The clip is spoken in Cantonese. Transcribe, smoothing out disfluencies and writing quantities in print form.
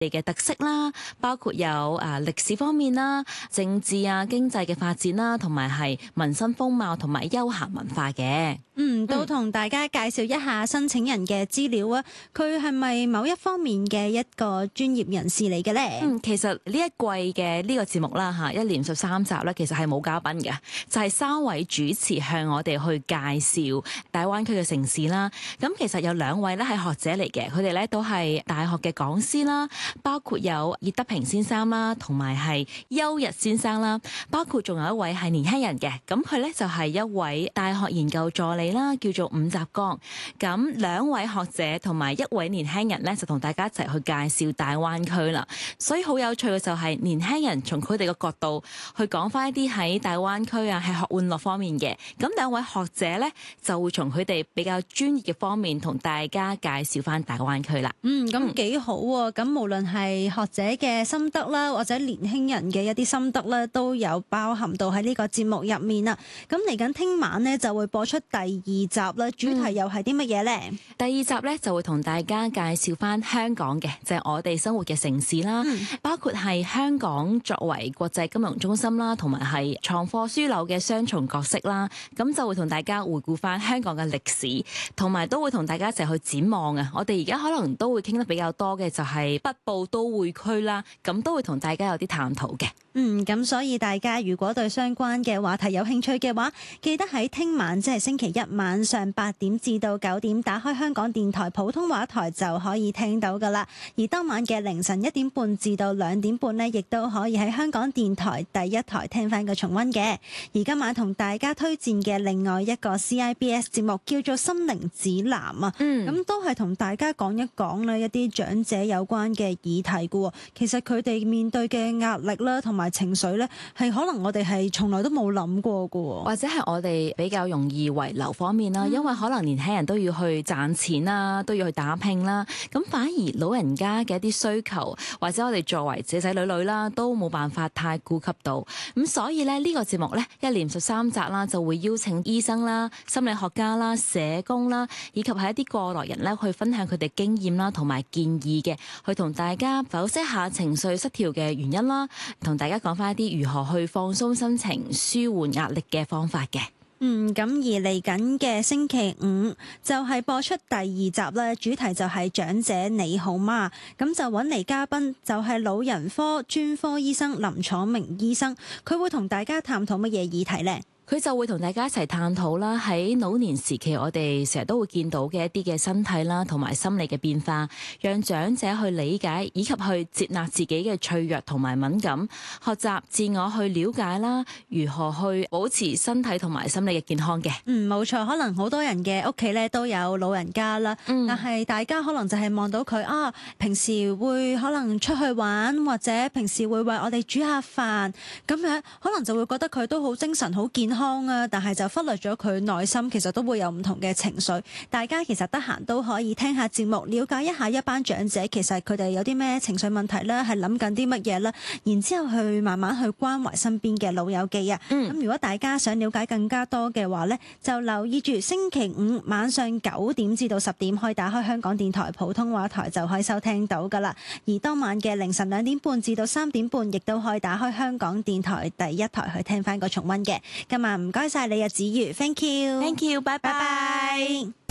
哋嘅特色啦，包括有歷史方面啦、政治啊、經濟嘅發展啦，同埋係民生風貌同埋休閒文化嘅。 都同大家介紹一下申請人嘅資料啊。佢係咪某一方面嘅一個專業人士嚟嘅呢？ 其實呢一季嘅呢個節目啦嚇，一連13集咧，其實係冇嘉賓嘅，就係3位主持向我哋去介紹大灣區嘅城市啦。咁其實有2位咧係學者嚟嘅，佢哋咧都係大學嘅講師啦，包括有葉德平先生啦，同埋係邱日先生啦，包括仲有一位係年輕人嘅，咁佢咧就係一位大學研究助理啦，叫做伍澤剛。咁2位學者同埋1位年輕人咧，就同大家一齊去介紹大灣區啦。所以好有趣嘅就係年輕人從佢哋嘅角度去講翻一啲喺大灣區啊，係學玩樂方面嘅。咁2位學者咧就會從佢哋比較專業嘅方面同大家介紹翻大灣區啦。 咁幾好喎！咁無論係學者嘅心得啦，或者年輕人嘅一啲心得咧，都有包含到喺呢個節目入面啦。咁嚟緊聽晚呢，就會播出第2集啦，主題又係啲乜嘢呢？ 第2集咧就會同大家介紹翻香港嘅，就係我哋生活嘅城市啦，包括係香港作為國際金融中心啦，同埋係創科樞紐嘅雙重角色啦。咁就會同大家回顧翻香港嘅歷史，同埋都會同大家一齊去展望啊！我哋而家可能都會傾得比較多嘅就係北部都會區啦，咁都會同大家有啲探討嘅。 咁所以大家如果對相關嘅話題有興趣嘅話，記得喺聽晚即係星期一晚上8點至到9點，打開香港電台普通話台就可以聽到噶啦。而當晚嘅凌晨1點半至到2點半呢，亦都可以喺香港電台第1台聽翻個重溫嘅。而今晚同大家推薦嘅另外一個 CIBS 節目叫做《心靈指南》啊，咁都係同大家講一講呢一啲長者有關嘅議題噶。其實佢哋面對嘅壓力啦，同埋情緒咧，係可能我哋係從來都冇諗過嘅， 或者係我哋比較容易遺留方面啦。因為可能年輕人都要去賺錢啦，都要去打拼啦，咁反而老人家嘅一啲需求，或者我哋作為仔仔女女啦，都冇辦法太顧及到。咁所以咧，呢個節目咧一連13集啦，就會邀請醫生啦、心理學家啦、社工啦，以及係一啲過來人咧，去分享佢哋經驗啦，同埋建議嘅，去同大家剖析下情緒失調嘅原因啦，同大家講翻一啲如何去放鬆心情、舒緩壓力嘅方法嘅。 咁而嚟緊嘅星期五就係播出第2集啦，主題就係長者你好嗎？咁就揾嚟嘉賓就係老人科專科醫生林楚明醫生，佢會同大家探討乜嘢議題呢？ 佢就會同大家一齊探討啦，喺老年時期我哋成日都會見到嘅一啲嘅身體啦，同埋心理嘅變化，讓長者去理解以及去接納自己嘅脆弱同埋敏感，學習自我去了解啦，如何去保持身體同埋心理嘅健康嘅。 冇錯，可能好多人嘅屋企咧都有老人家啦，但係大家可能就係望到佢平時會可能出去玩，或者平時會為我哋煮下飯，咁樣可能就會覺得佢都好精神、好健康啊，但係就忽略咗佢內心其實都會有唔同嘅情緒。大家其實得閒都可以聽下節目，了解一下一班長者其實佢哋有啲咩情緒問題咧，係諗緊啲乜嘢啦，然之後去慢慢去關懷身邊嘅老友記啊。咁如果大家想了解更加多嘅話咧，就留意住星期五晚上9點至到10點，可以打開香港電台普通話台就可以收聽到噶啦。而當晚嘅凌晨2點半至到3點半，亦都可以打開香港電台第1台去聽翻個重溫嘅。今晚唔該晒你啊，子瑜 ，thank you， Thank you，拜拜。